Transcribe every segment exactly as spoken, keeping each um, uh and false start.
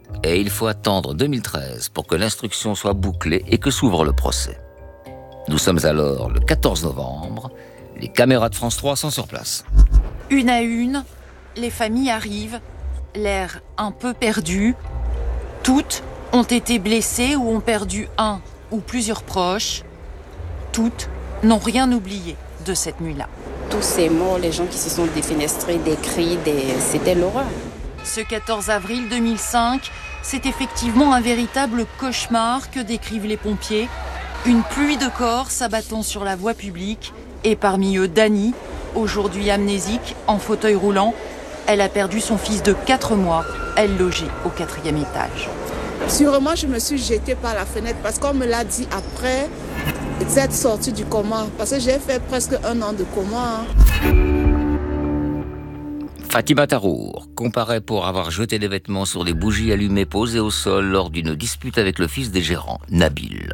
Et il faut attendre deux mille treize pour que l'instruction soit bouclée et que s'ouvre le procès. Nous sommes alors le quatorze novembre. Les caméras de France trois sont sur place. Une à une, les familles arrivent, l'air un peu perdu. Toutes ont été blessées ou ont perdu un ou plusieurs proches. Toutes n'ont rien oublié de cette nuit-là. Tous ces morts, les gens qui se sont défenestrés, des cris, des... c'était l'horreur. Ce quatorze avril deux mille cinq, c'est effectivement un véritable cauchemar que décrivent les pompiers. Une pluie de corps s'abattant sur la voie publique et parmi eux Dani, aujourd'hui amnésique, en fauteuil roulant. Elle a perdu son fils de quatre mois. Elle logeait au quatrième étage. Sûrement, je me suis jetée par la fenêtre parce qu'on me l'a dit après être sortie du coma. Parce que j'ai fait presque un an de coma. Fatima Tarour comparaît pour avoir jeté des vêtements sur des bougies allumées posées au sol lors d'une dispute avec le fils des gérants, Nabil.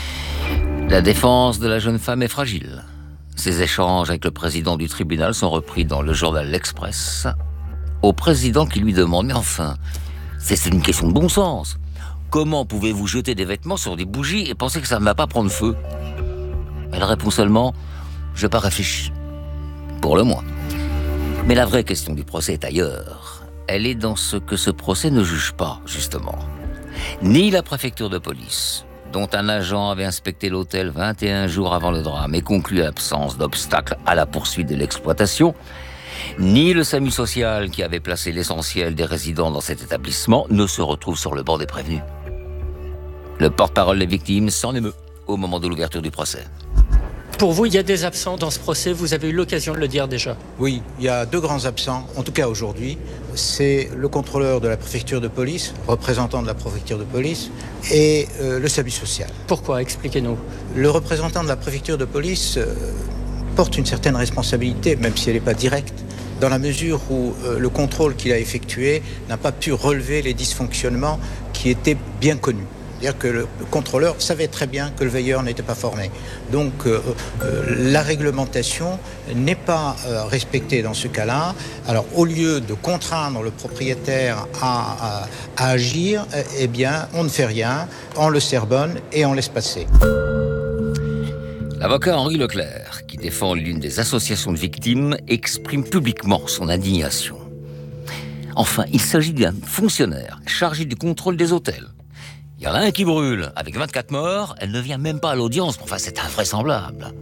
La défense de la jeune femme est fragile. Ses échanges avec le président du tribunal sont repris dans le journal L'Express. Au président qui lui demande « Mais enfin, c'est une question de bon sens. Comment pouvez-vous jeter des vêtements sur des bougies et penser que ça ne va pas prendre feu ?» Elle répond seulement « Je n'ai pas réfléchi. » Pour le moins. Mais la vraie question du procès est ailleurs. Elle est dans ce que ce procès ne juge pas, justement. Ni la préfecture de police, dont un agent avait inspecté l'hôtel vingt et un jours avant le drame et conclu à l'absence d'obstacle à la poursuite de l'exploitation, ni le SAMU social qui avait placé l'essentiel des résidents dans cet établissement ne se retrouve sur le banc des prévenus. Le porte-parole des victimes s'en émeut au moment de l'ouverture du procès. Pour vous, il y a des absents dans ce procès, vous avez eu l'occasion de le dire déjà. Oui, il y a deux grands absents, en tout cas aujourd'hui. C'est le contrôleur de la préfecture de police, représentant de la préfecture de police, et euh, le SAMU social. Pourquoi? Expliquez-nous. Le représentant de la préfecture de police euh, porte une certaine responsabilité, même si elle n'est pas directe, dans la mesure où euh, le contrôle qu'il a effectué n'a pas pu relever les dysfonctionnements qui étaient bien connus. C'est-à-dire que le contrôleur savait très bien que le veilleur n'était pas formé. Donc euh, euh, la réglementation n'est pas euh, respectée dans ce cas-là. Alors au lieu de contraindre le propriétaire à, à, à agir, eh bien on ne fait rien, on le sermonne et on laisse passer. L'avocat Henri Leclerc, qui défend l'une des associations de victimes, exprime publiquement son indignation. Enfin, il s'agit d'un fonctionnaire chargé du contrôle des hôtels. Il y en a un qui brûle, avec vingt-quatre morts, elle ne vient même pas à l'audience. Enfin, c'est invraisemblable.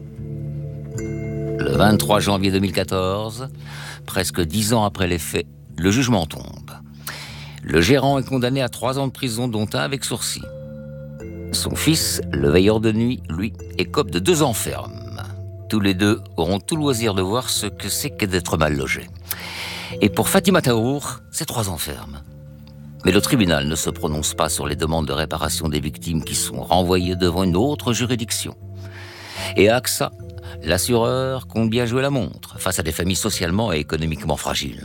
Le vingt-trois janvier deux mille quatorze, presque dix ans après les faits, le jugement tombe. Le gérant est condamné à trois ans de prison, dont un avec sursis. Son fils, le veilleur de nuit, lui, écope de deux ans ferme. Tous les deux auront tout loisir de voir ce que c'est que d'être mal logé. Et pour Fatima Tarour, c'est trois ans ferme. Mais le tribunal ne se prononce pas sur les demandes de réparation des victimes qui sont renvoyées devant une autre juridiction. Et A X A, l'assureur, compte bien jouer la montre face à des familles socialement et économiquement fragiles.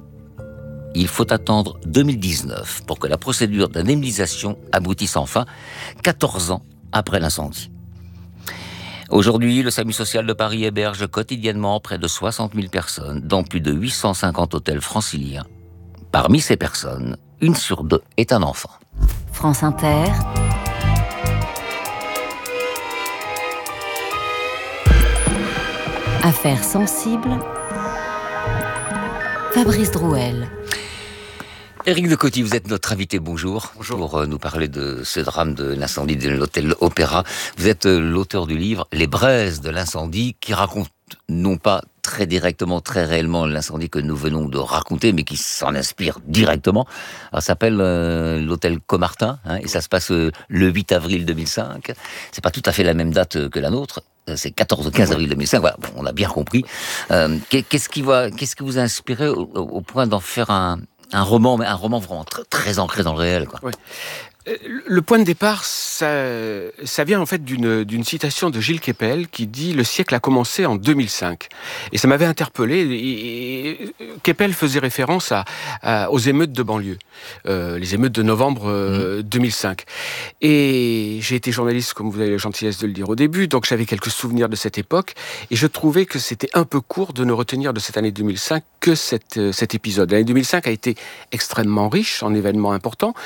Il faut attendre deux mille dix-neuf pour que la procédure d'indemnisation aboutisse enfin, quatorze ans après l'incendie. Aujourd'hui, le SAMU social de Paris héberge quotidiennement près de soixante mille personnes dans plus de huit cent cinquante hôtels franciliens. Parmi ces personnes, une sur deux est un enfant. France Inter. Affaires sensibles. Fabrice Drouel. Éric de Coty, vous êtes notre invité, bonjour. Bonjour. Pour euh, nous parler de ce drame de l'incendie de l'hôtel Opéra. Vous êtes euh, l'auteur du livre « Les braises de l'incendie » qui raconte non pas très directement, très réellement l'incendie que nous venons de raconter, mais qui s'en inspire directement. Alors, ça s'appelle euh, l'hôtel Caumartin, hein, et ça se passe euh, le huit avril deux mille cinq. C'est pas tout à fait la même date euh, que la nôtre. C'est quatorze ou quinze avril deux mille cinq. Voilà, bon, on a bien compris. Euh, qu'est-ce qui va, qu'est-ce qui vous a inspiré au, au point d'en faire un, un roman, mais un roman vraiment très, très ancré dans le réel, quoi. Oui. Le point de départ, ça, ça vient en fait d'une, d'une citation de Gilles Kepel qui dit « Le siècle a commencé en deux mille cinq ». Et ça m'avait interpellé. Et, et, Kepel faisait référence à, à, aux émeutes de banlieue, euh, les émeutes de novembre euh, mmh. deux mille cinq. Et j'ai été journaliste, comme vous avez la gentillesse de le dire au début, donc j'avais quelques souvenirs de cette époque. Et je trouvais que c'était un peu court de ne retenir de cette année deux mille cinq que cette, cet épisode. L'année deux mille cinq a été extrêmement riche en événements importants,